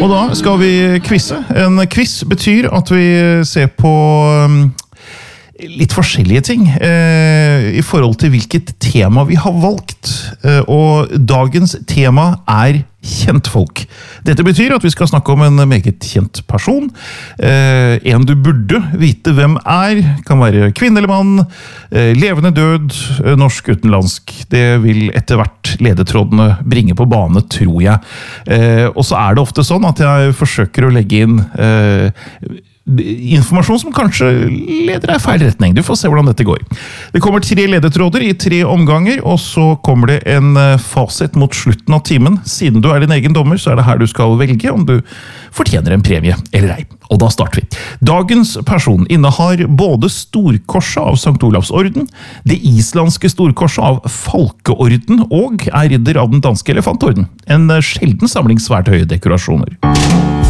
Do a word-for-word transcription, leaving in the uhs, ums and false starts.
Og da skal vi quizze. En quiz betyr at vi ser på litt forskjellige ting eh, i forhold til hvilket tema vi har valgt. Eh, og dagens tema er kjentfolk. Dette betyr at vi skal snakke om en meget kjent person. Eh, en du burde vite hvem er. Kan være kvinne eller mann, eh, levende død, eh, norsk utenlandsk. Det vil etter hvert ledetrådene bringe på bane, tror jeg. Eh, og så er det ofte sånn at jeg forsøker å legge inn eh, informasjon som kanskje leder deg i feil retning. Du får se hvordan dette går. Det kommer tre ledetråder i tre omganger, og så kommer det en fasit mot slutten av timen. Siden du er din egen dommer, så er det her du skal velge om du fortjener en premie eller ei. Og da starter vi. Dagens person innehar både storkorset av Sankt Olavs orden, det islandske storkorset av Falkeorden og er ridder av den danske elefantorden. En sjelden samling svært høye dekorasjoner.